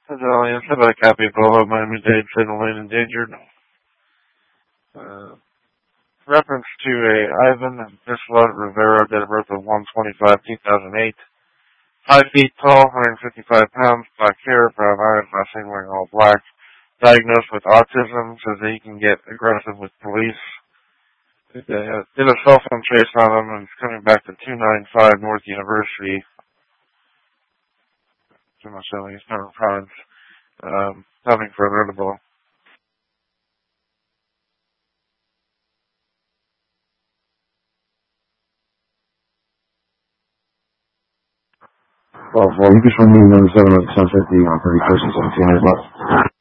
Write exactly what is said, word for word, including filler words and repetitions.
Civilians have a copy of Bolo Miami-Dade, Fiddle Endangered. Uh, reference to a Ivan Visla Rivera, date of birth of one twenty-five two thousand eight. Five feet tall, one hundred fifty-five pounds, black hair, brown eyes, last name wearing all black. Diagnosed with autism, says that he can get aggressive with police. Did a, did a cell phone trace on him and is coming back to two ninety-five North University. So much selling his number province. Um, nothing further to blow. Well, well, you just removed number seven of the sunset, the, uh, thirty-first and seventeen hundred bucks.